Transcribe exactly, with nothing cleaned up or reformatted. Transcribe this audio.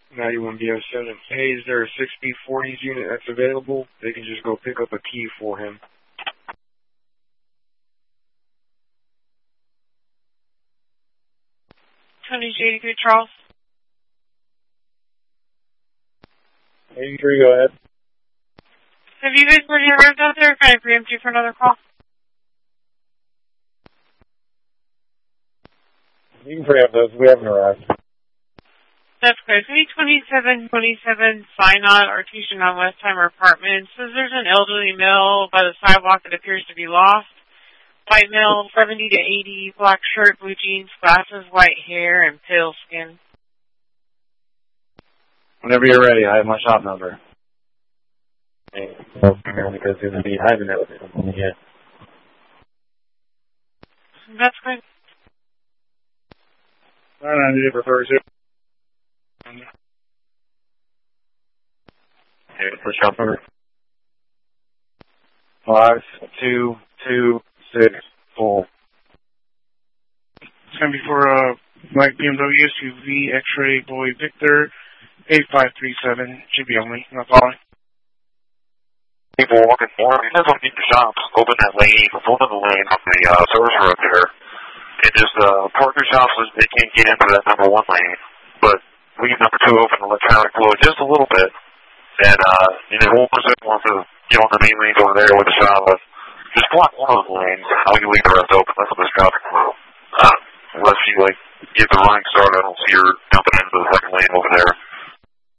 ninety-one B O seven. Hey, is there a six B forties unit that's available? They can just go pick up a key for him. Tony eighty-three, Charles. eighty-three, go ahead. Have you guys already arrived out there? Can I preempt you for another call? You can preempt us. We haven't arrived. That's good. three twenty-seven twenty-seven Sinai, Artesian on Westheimer Apartments. Says there's an elderly male by the sidewalk that appears to be lost. White male, seventy to eighty, black shirt, blue jeans, glasses, white hair, and pale skin. Whenever you're ready, I have my shop number. Because it's going to be hiding everything. Yeah. That's good. nine ninety-eight for thirty-two. Okay, for shop number. Five, two, two, six, four. It's going to be for uh, black B M W S U V X-ray boy Victor eight five three seven. Should be only. Not following. People walking for me. That's what the shops. Open that lane, open the lane on the uh, service road there. And just uh, park your shops so they can't get into that number one lane. But leave number two open, electronic flow just a little bit. And, uh, you know, one person wants to get on the main lanes over there with the shop. But just block one of those lanes. How you leave the rest open? That's what this traffic flow. Uh, unless you, like, get the running start, I don't see her jumping into the second lane over there.